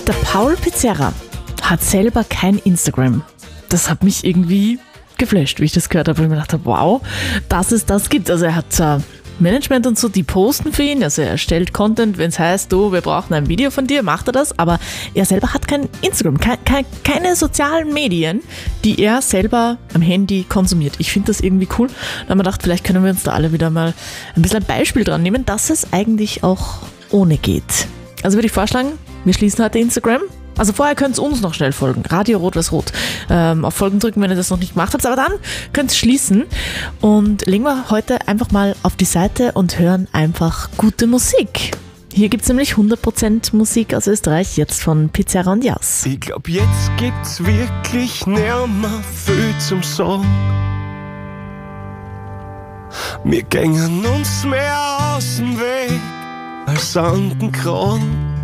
Der Paul Pizzerra hat selber kein Instagram. Das hat mich irgendwie geflasht, wie ich das gehört habe. Und ich mir gedacht habe, wow, dass es das gibt. Also er hat Management und so, die posten für ihn. Also er erstellt Content, wenn es heißt, du, wir brauchen ein Video von dir, macht er das. Aber er selber hat kein Instagram, keine sozialen Medien, die er selber am Handy konsumiert. Ich finde das irgendwie cool. Da haben wir gedacht, vielleicht können wir uns da alle wieder mal ein bisschen ein Beispiel dran nehmen, dass es eigentlich auch ohne geht. Also würde ich vorschlagen, wir schließen heute Instagram. Also vorher könnt ihr uns noch schnell folgen. Radio Rot-Weiß-Rot. Auf Folgen drücken, wenn ihr das noch nicht gemacht habt. Aber dann könnt ihr schließen. Und legen wir heute einfach mal auf die Seite und hören einfach gute Musik. Hier gibt es nämlich 100% Musik aus Österreich, jetzt von Pizzerra und Jas. Ich glaub, jetzt gibt's wirklich nimmer viel zum Sagen. Wir gängen uns mehr aus dem Weg als an den Kran.